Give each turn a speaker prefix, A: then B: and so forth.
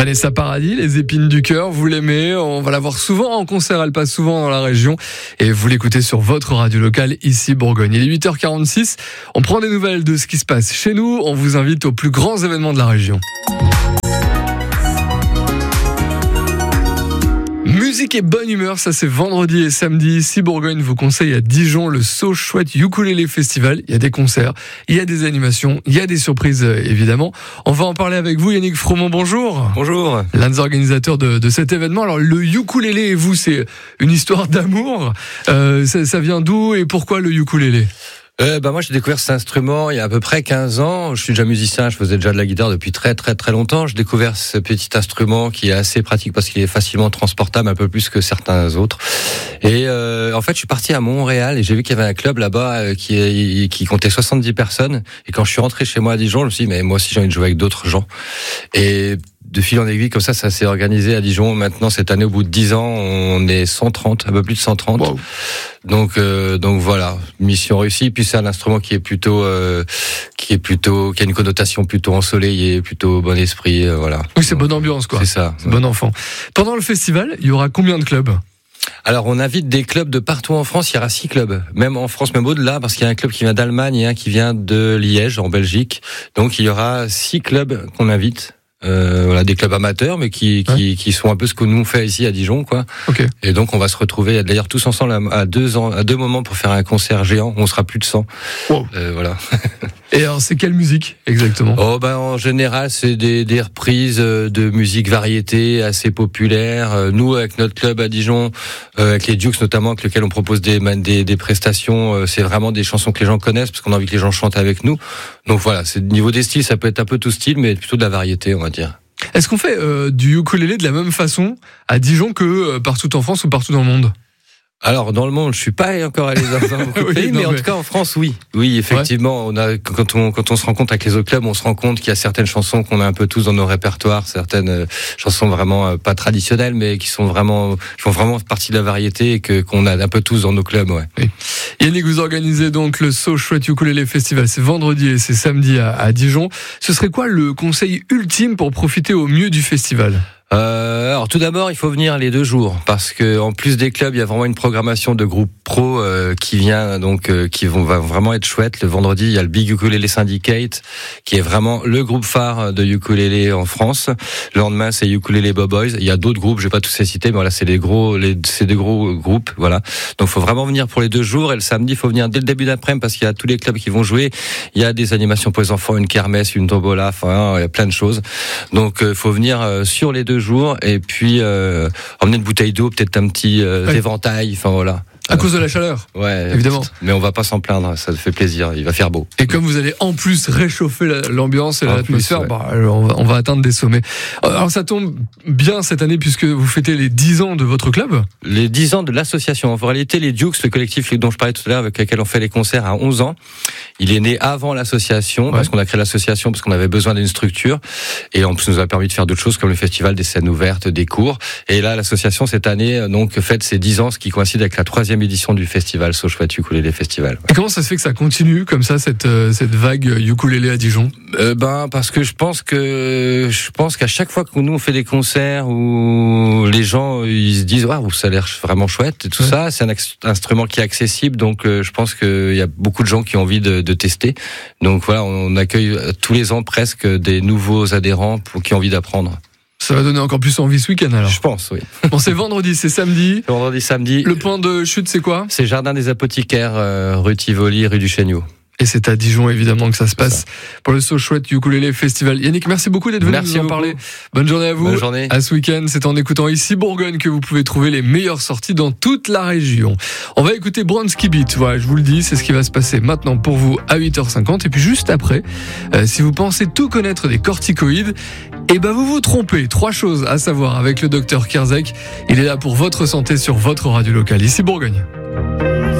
A: Vanessa Paradis, les épines du cœur, vous l'aimez, on va la voir souvent en concert, elle passe souvent dans la région et vous l'écoutez sur votre radio locale ici Bourgogne. Il est 8h46, on prend des nouvelles de ce qui se passe chez nous, on vous invite aux plus grands événements de la région. Musique et bonne humeur, ça c'est vendredi et samedi. Si Bourgogne vous conseille à Dijon le So Chouette Ukulélé Festival, il y a des concerts, il y a des animations, il y a des surprises évidemment. On va en parler avec vous, Yannick Fromont, bonjour.
B: Bonjour.
A: L'un des organisateurs de cet événement. Alors le ukulélé et vous, c'est une histoire d'amour. Ça vient d'où et pourquoi le ukulélé ?
B: Moi j'ai découvert cet instrument il y a à peu près 15 ans. Je suis déjà musicien, je faisais déjà de la guitare depuis très longtemps. J'ai découvert ce petit instrument qui est assez pratique parce qu'il est facilement transportable, un peu plus que certains autres. Et en fait je suis parti à Montréal et j'ai vu qu'il y avait un club là-bas qui comptait 70 personnes. Et quand je suis rentré chez moi à Dijon, je me suis dit mais moi aussi j'ai envie de jouer avec d'autres gens. Et de fil en aiguille, comme ça s'est organisé à Dijon. Maintenant, cette année, au bout de 10 ans, on est 130, un peu plus de 130. Wow. Donc voilà, mission réussie. Puis c'est un instrument qui a une connotation plutôt ensoleillée, plutôt bon esprit, voilà.
A: Oui, c'est bonne ambiance, quoi.
B: C'est ça.
A: C'est bon enfant. Pendant le festival, il y aura combien de clubs ?
B: Alors, on invite des clubs de partout en France. Il y aura 6 clubs, même en France, même au-delà, parce qu'il y a un club qui vient d'Allemagne et un qui vient de Liège, en Belgique. Donc, il y aura 6 clubs qu'on invite. Voilà, des clubs amateurs, mais qui sont un peu ce que nous on fait ici à Dijon, quoi. Okay. Et donc on va se retrouver d'ailleurs tous ensemble à deux moments pour faire un concert géant. On sera plus de 100. Wow. Voilà.
A: Et alors c'est quelle musique exactement ?
B: En général c'est des reprises de musique variété assez populaire. Nous avec notre club à Dijon, avec les Dukes notamment, avec lesquels on propose des prestations, c'est vraiment des chansons que les gens connaissent parce qu'on a envie que les gens chantent avec nous. Donc voilà, c'est niveau des styles, ça peut être un peu tout style, mais plutôt de la variété, on va dire.
A: Est-ce qu'on fait du ukulélé de la même façon à Dijon que partout en France ou partout dans le monde ?
B: Alors dans le monde, je suis pas encore allé dans beaucoup de pays, mais en tout cas en France, oui. Oui, effectivement, ouais. Quand on se rend compte avec les autres clubs, on se rend compte qu'il y a certaines chansons qu'on a un peu tous dans nos répertoires, certaines chansons vraiment pas traditionnelles, mais qui font vraiment partie de la variété et qu'on a un peu tous dans nos clubs, ouais. Oui.
A: Yannick, vous organisez donc le So Chouette Ukulélé Festival, c'est vendredi et c'est samedi à Dijon. Ce serait quoi le conseil ultime pour profiter au mieux du festival ?
B: Alors tout d'abord, il faut venir les 2 jours parce que en plus des clubs, il y a vraiment une programmation de groupes pro qui vient qui va vraiment être chouette. Le vendredi, il y a le Big Ukulele Syndicate qui est vraiment le groupe phare de ukulélé en France. Le lendemain, c'est Ukulele Boboys. Il y a d'autres groupes, je vais pas tous les citer, mais voilà, c'est des gros groupes, voilà. Donc faut vraiment venir pour les 2 jours et le samedi, il faut venir dès le début d'après-midi parce qu'il y a tous les clubs qui vont jouer. Il y a des animations pour les enfants, une kermesse, une tombola, enfin, il y a plein de choses. Donc faut venir sur les 2 jours et puis emmener une bouteille d'eau, peut-être un petit éventail, enfin voilà.
A: À cause de la chaleur,
B: ouais, évidemment. Mais on va pas s'en plaindre, ça fait plaisir, il va faire beau.
A: Et comme vous allez en plus réchauffer l'ambiance et l'atmosphère, ouais. On va atteindre des sommets. Alors ça tombe bien cette année puisque vous fêtez les 10 ans de votre club.
B: Les 10 ans de l'association. En réalité, les Dukes, le collectif dont je parlais tout à l'heure, avec lequel on fait les concerts à 11 ans, il est né avant l'association, parce qu'on a créé l'association, parce qu'on avait besoin d'une structure. Et en plus, ça nous a permis de faire d'autres choses comme le festival, des scènes ouvertes, des cours. Et là, l'association, cette année, donc, fête ses 10 ans, ce qui coïncide avec la 3e édition du festival So Chouette Ukulélé Festival.
A: Et comment ça se fait que ça continue comme ça, cette vague ukulélé à Dijon ?
B: Parce que je pense qu'à chaque fois que nous on fait des concerts où les gens ils se disent waouh, ça a l'air vraiment chouette et tout ça, c'est un instrument qui est accessible, donc je pense qu'il y a beaucoup de gens qui ont envie de tester. Donc voilà, on accueille tous les ans presque des nouveaux adhérents qui ont envie d'apprendre.
A: Ça va donner encore plus envie ce week-end alors.
B: Je pense, oui.
A: Bon, c'est vendredi, c'est samedi.
B: Vendredi, samedi.
A: Le point de chute, c'est quoi ?
B: C'est Jardin des Apothicaires, rue Tivoli, rue du Chéniau.
A: Et c'est à Dijon évidemment que ça se passe pour le So Chouette Ukulélé Festival. Yannick, merci beaucoup d'être venu nous en parler. Bonne journée à vous.
B: Bonne journée.
A: À ce week-end, c'est en écoutant ici Bourgogne que vous pouvez trouver les meilleures sorties dans toute la région. On va écouter Bronski Beat. Voilà, je vous le dis, c'est ce qui va se passer maintenant pour vous à 8h50. Et puis juste après, si vous pensez tout connaître des corticoïdes, vous vous trompez. 3 choses à savoir avec le docteur Kerzek. Il est là pour votre santé sur votre radio locale ici Bourgogne.